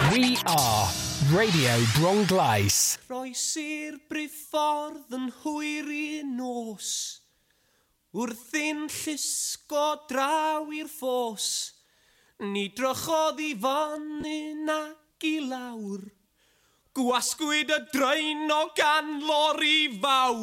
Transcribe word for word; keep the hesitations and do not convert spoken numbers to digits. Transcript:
We are Radio Bronglais. Croesi'r briffordd yn hwyr i nos, wrthi'n llusgo draw i'r ffos, ni drychodd i fan ac i lawr, gwasgwyd y draen o gan lori fawr.